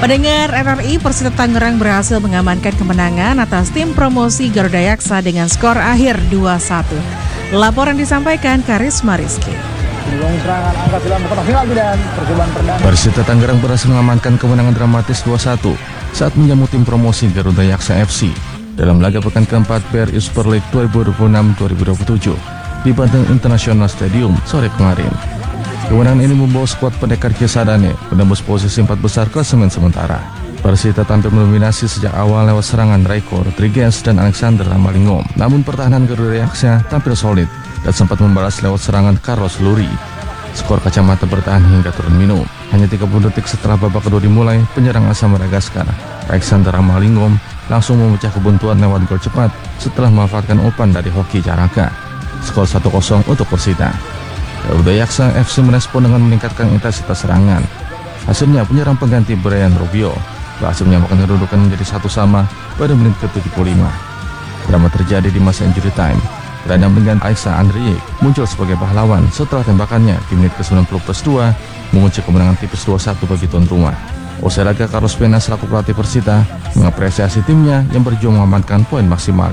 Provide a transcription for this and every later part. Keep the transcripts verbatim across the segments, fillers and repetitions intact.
Pendengar R R I, Persita Tangerang berhasil mengamankan kemenangan atas tim promosi Garuda Yaksa dengan skor akhir dua satu. Laporan disampaikan Karisma Rizky. Persita Tangerang berhasil mengamankan kemenangan dramatis dua satu saat menjamu tim promosi Garuda Yaksa F C dalam laga pekan keempat B R I Super League dua ribu dua puluh enam dua ribu dua puluh tujuh di Banten International Stadium sore kemarin. Kemenangan ini membawa skuad pendekar Cisadane menembus posisi empat besar klasemen sementara. Persita tampil mendominasi sejak awal lewat serangan Raiko Rodriguez dan Alexander Ramalingom. Namun pertahanan Garuda Yaksa tampil solid dan sempat membalas lewat serangan Carlos Luri. Skor kacamata bertahan hingga turun minum. Hanya tiga puluh detik setelah babak kedua dimulai, penyerang asal Madagaskar, Alexander Ramalingom, langsung memecah kebuntuan lewat gol cepat setelah memanfaatkan umpan dari Hoki Caraka. Skor satu kosong untuk Persita. Garuda Yaksa F C merespon dengan meningkatkan intensitas serangan. Hasilnya penyerang pengganti Brian Rubio berhasil menyamakan kedudukan menjadi satu sama pada menit ke tujuh puluh lima. Drama terjadi di masa injury time. Gelandang pengganti Aisyah Andriy muncul sebagai pahlawan setelah tembakannya di menit ke sembilan puluh plus dua mengunci kemenangan tipis dua satu bagi tuan rumah. Usai laga, Carlos Pena selaku pelatih Persita mengapresiasi timnya yang berjuang mengamankan poin maksimal.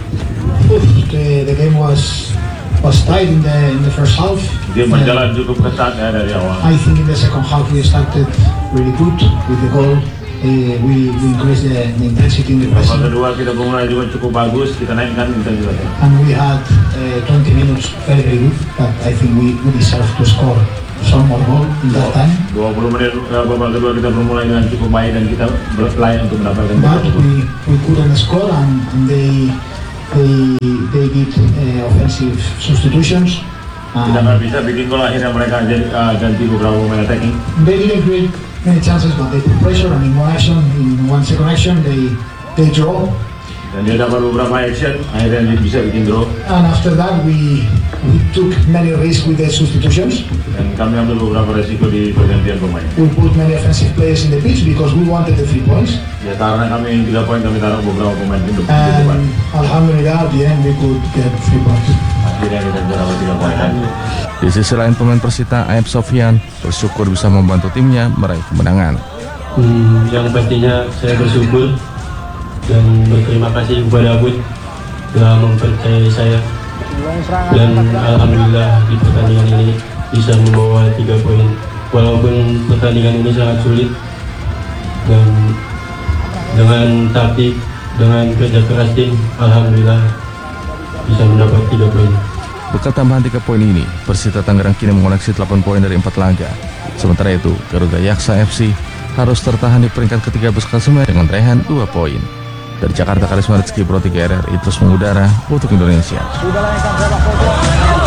The, the game was was tight in the in the first half. Dia berjalan cukup ketat ya dari awal. I think in the second half we started really good with the goal. Uh, we, we increased the, the intensity in the pressing. Babak kedua kita mulai juga cukup bagus, kita naikkan intensitasnya. And we had uh, twenty minutes very very good, but I think we we deserve to score some more goal in that time. dua puluh menit babak kedua kita bermulai dengan cukup baik dan kita berlayan untuk mendapatkan But we we couldn't score and, and they they they did uh, offensive substitutions. Kita nggak bisa bikin gol, akhirnya mereka jadi uh, ganti beberapa pemain attacking. They didn't create many chances, but they put pressure, and in one action, in one second action, they they draw. Dan dia dapat beberapa action, akhirnya dia bisa bikin draw. And after that, we we took many risks with the substitutions. Dan kami ambil beberapa resiko di pergantian pemain. We put many offensive players in the pitch because we wanted the three points. Ya karena kami yang tiga poin, kami taruh beberapa pemain di depan. And alhamdulillah, at the end we could get three points. Akhirnya kita dapat tiga poin. Di sisi lain, pemain Persita Aib Sofyan bersyukur bisa membantu timnya meraih kemenangan. Hmm, yang pastinya saya bersyukur dan berterima kasih kepada Abud telah mempercayai saya, dan alhamdulillah di pertandingan ini bisa membawa tiga poin walaupun pertandingan ini sangat sulit, dan dengan taktik, dengan kerja keras tim, alhamdulillah bisa mendapat tiga poin. Berkat tambahan tiga poin ini, Persita Tangerang kini mengoleksi delapan poin dari empat laga. Sementara itu, Garuda Yaksa F C harus tertahan di peringkat ketiga bus klasemen dengan raihan dua poin. Dari Jakarta, Karisma Rizky, Pro tiga R R I terus mengudara untuk Indonesia.